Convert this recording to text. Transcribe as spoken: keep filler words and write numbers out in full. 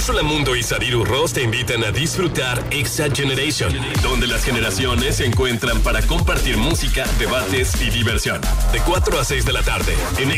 Úrsula Mundo y Sadiru Ross te invitan a disfrutar Exa Generation, donde las generaciones se encuentran para compartir música, debates y diversión. De cuatro a seis de la tarde, en